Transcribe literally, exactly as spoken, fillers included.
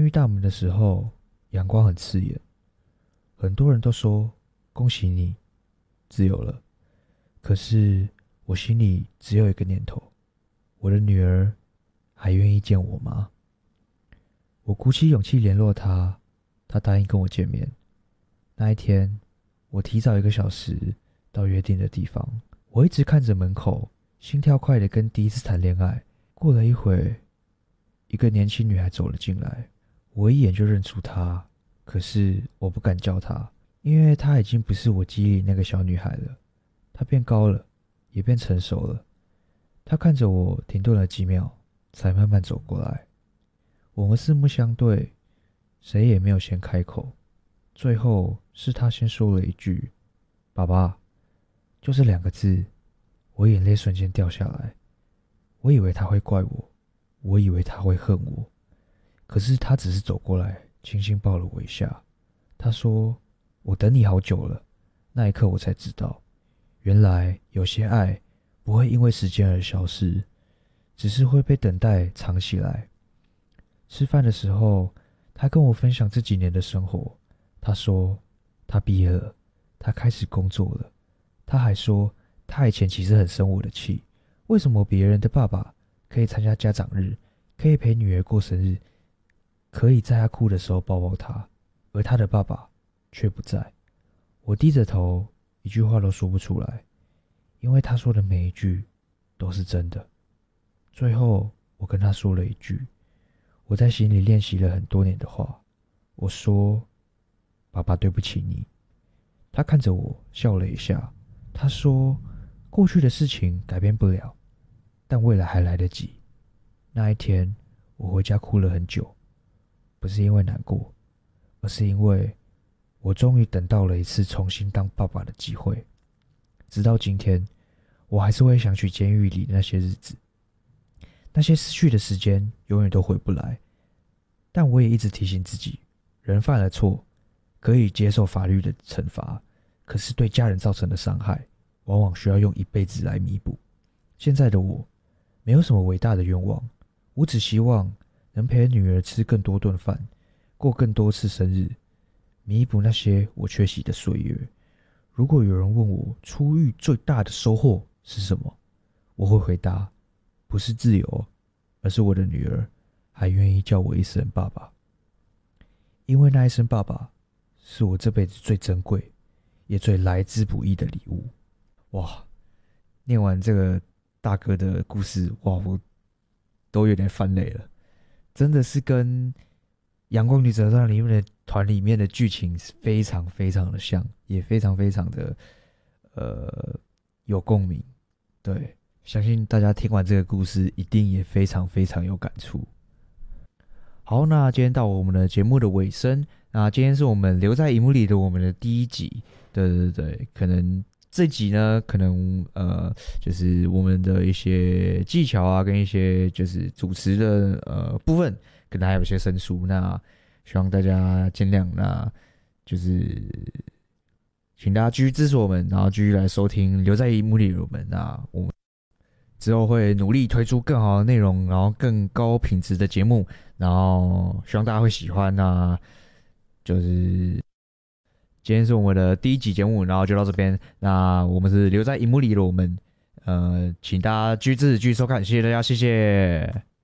狱大门的时候，阳光很刺眼，很多人都说恭喜你，自由了。可是我心里只有一个念头，我的女儿还愿意见我吗？我鼓起勇气联络她，她答应跟我见面。那一天，我提早一个小时到约定的地方，我一直看着门口，心跳快得跟第一次谈恋爱。过了一会，一个年轻女孩走了进来，我一眼就认出她，可是我不敢叫她，因为她已经不是我记忆里那个小女孩了。她变高了，也变成熟了。她看着我，停顿了几秒，才慢慢走过来。我们四目相对，谁也没有先开口。最后是她先说了一句：“爸爸。”就这两个字，我眼泪瞬间掉下来。我以为她会怪我，我以为她会恨我，可是她只是走过来，轻轻抱了我一下。她说：“我等你好久了。”那一刻我才知道，原来有些爱不会因为时间而消失，只是会被等待藏起来。吃饭的时候，她跟我分享这几年的生活。她说她毕业了，她开始工作了。她还说她以前其实很生我的气，为什么别人的爸爸可以参加家长日，可以陪女儿过生日，可以在她哭的时候抱抱她，而她的爸爸却不在。我低着头，一句话都说不出来，因为她说的每一句都是真的。最后我跟她说了一句我在心里练习了很多年的话，我说：“爸爸对不起你。”她看着我笑了一下，她说：“过去的事情改变不了，但未来还来得及。”那一天我回家哭了很久，不是因为难过，而是因为我终于等到了一次重新当爸爸的机会。直到今天，我还是会想起监狱里那些日子，那些失去的时间永远都回不来。但我也一直提醒自己，人犯了错，可以接受法律的惩罚，可是对家人造成的伤害，往往需要用一辈子来弥补。现在的我，没有什么伟大的愿望，我只希望能陪女儿吃更多顿饭，过更多次生日，弥补那些我缺席的岁月。如果有人问我出狱最大的收获是什么，我会回答：不是自由，而是我的女儿还愿意叫我一声爸爸。因为那一声爸爸，是我这辈子最珍贵，也最来之不易的礼物。哇，念完这个大哥的故事，哇，我都有点翻泪了。真的是跟阳光女子团里面的团里面的剧情非常非常的像，也非常非常的呃有共鸣。对，相信大家听完这个故事，一定也非常非常有感触。好，那今天到我们的节目的尾声，那今天是我们留在荧幕里的我们的第一集。对对对，可能这集呢，可能呃，就是我们的一些技巧啊，跟一些就是主持的呃部分，可能还有一些生疏，那希望大家见谅。那就是请大家继续支持我们，然后继续来收听留在荧幕里的我们。那我们之后会努力推出更好的内容，然后更高品质的节目，然后希望大家会喜欢。那就是今天是我们的第一集节目，然后就到这边。那我们是留在荧幕里的我们，呃，请大家继续支持，继续收看，谢谢大家，谢谢。